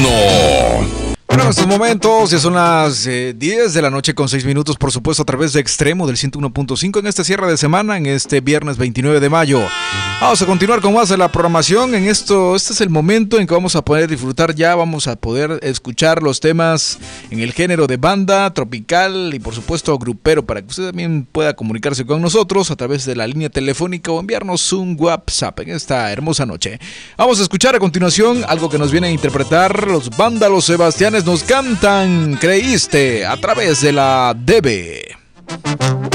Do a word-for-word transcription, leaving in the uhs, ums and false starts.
uno. Bueno, en estos momentos ya son las eh, diez de la noche con seis minutos, por supuesto, a través de Extremo del ciento uno punto cinco en este cierre de semana, en este viernes veintinueve de mayo. Vamos a continuar con más de la programación. En esto, este es el momento en que vamos a poder disfrutar ya, vamos a poder escuchar los temas en el género de banda, tropical y por supuesto grupero, para que usted también pueda comunicarse con nosotros a través de la línea telefónica o enviarnos un WhatsApp en esta hermosa noche. Vamos a escuchar a continuación algo que nos viene a interpretar los Vándalos Sebastianes. Nos cantan Creíste a través de la D B.